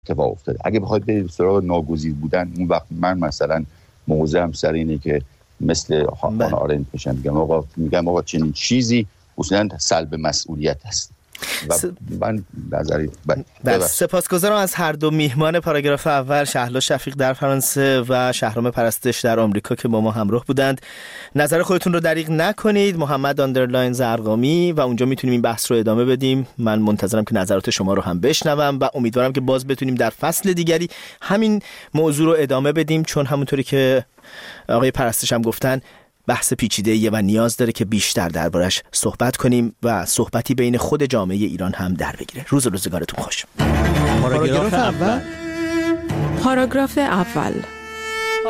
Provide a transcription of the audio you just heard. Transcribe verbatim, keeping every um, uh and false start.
اتفاق افتاده. اگه بخواید برید سراغ ناگزیر بودن، اون وقت من مثلا موضعم سر اینه که مثل خانم آرنت میشم، میگم آقا میگم آقا چنین چیزی اصولا سلب مسئولیت است. و س... من نظری بس سپاسگزارم از هر دو میهمان پاراگراف اول، شهلا شفیق در فرانسه و شهرام پرستش در آمریکا که با ما همراه بودند. نظر خودتون رو دریغ نکنید. محمد آندرلاین زرقامی و اونجا میتونیم این بحث رو ادامه بدیم. من منتظرم که نظرات شما رو هم بشنوم و امیدوارم که باز بتونیم در فصل دیگری همین موضوع رو ادامه بدیم، چون همونطوری که آقای پرستش هم گفتن بحث پیچیده‌ایه و نیاز داره که بیشتر دربارش صحبت کنیم و صحبتی بین خود جامعه ایران هم در بگیره. روز و روزگارتون خوش. پاراگراف اول. پاراگراف اول